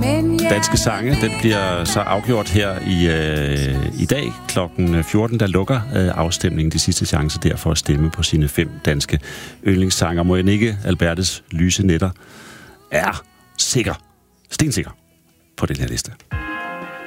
danske sange. Den bliver så afgjort her i dag klokken 14. Der lukker afstemningen. De sidste chance der for at stemme på sine 5 danske yndlingssanger. Monique Albertes Lyse Nætter er stensikker på den her liste.